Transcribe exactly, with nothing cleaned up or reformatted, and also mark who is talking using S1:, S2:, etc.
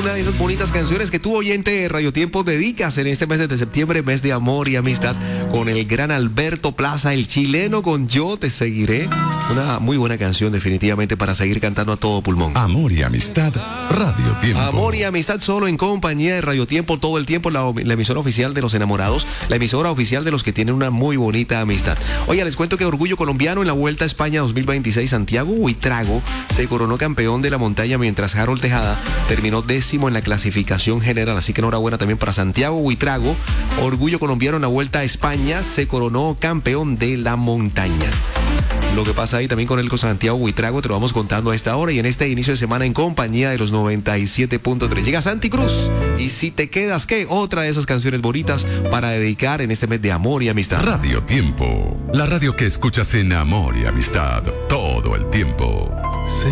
S1: una de esas bonitas canciones que tú, oyente de Radio Tiempo, dedicas en este mes de septiembre, mes de amor y amistad, con el gran Alberto Plaza, el chileno, con Yo Te Seguiré. Una muy buena canción, definitivamente, para seguir cantando a todo pulmón.
S2: Amor y amistad, Radio Tiempo.
S1: Amor y amistad solo en compañía de Radio Tiempo todo el tiempo, la, la emisora oficial de los enamorados, la emisora oficial de los que tienen una muy bonita amistad. Oye, les cuento que Orgullo Colombiano en la Vuelta a España dos mil veintiséis, Santiago Buitrago se coronó campeón de la montaña, mientras Harold Tejada terminó décimo en la clasificación general. Así que enhorabuena también para Santiago Buitrago. Orgullo Colombiano en la Vuelta a España se coronó campeón de la montaña. Lo que pasa ahí también con el con Santiago Buitrago te lo vamos contando a esta hora y en este inicio de semana en compañía de los noventa y siete punto tres. Llega Santi Cruz y Si Te Quedas, ¿qué? Otra de esas canciones bonitas para dedicar en este mes de amor y amistad.
S2: Radio Tiempo, la radio que escuchas en amor y amistad todo el tiempo.